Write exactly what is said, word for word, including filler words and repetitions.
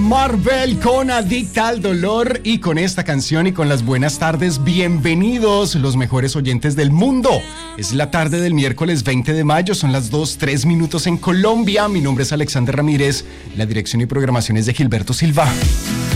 Marvel con Adicta al Dolor, y con esta canción y con las buenas tardes, bienvenidos los mejores oyentes del mundo. Es la tarde del miércoles veinte de mayo, son las dos, tres minutos en Colombia. Mi nombre es Alexander Ramírez, la dirección y programación es de Gilberto Silva.